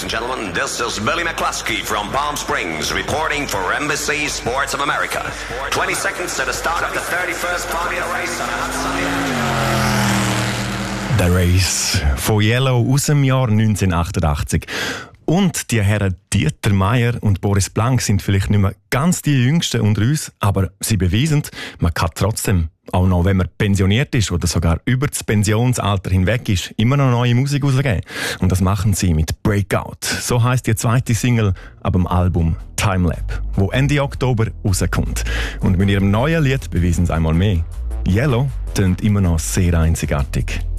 and gentlemen. This is Billy McCluskey from Palm Springs reporting for Embassy Sports of America. 20 seconds to the start of the 31st Formula Race on a hot Sunday. The Race von Yellow aus dem Jahr 1988. Und die Herren Dieter Meier und Boris Blank sind vielleicht nicht mehr ganz die Jüngsten unter uns, aber sie beweisen, man kann trotzdem, auch noch wenn man pensioniert ist oder sogar über das Pensionsalter hinweg ist, immer noch neue Musik rausgeben. Und das machen sie mit Breakout. So heisst die zweite Single ab dem Album Timelab, wo Ende Oktober rauskommt. Und mit ihrem neuen Lied beweisen sie einmal mehr. Yellow tönt immer noch sehr einzigartig.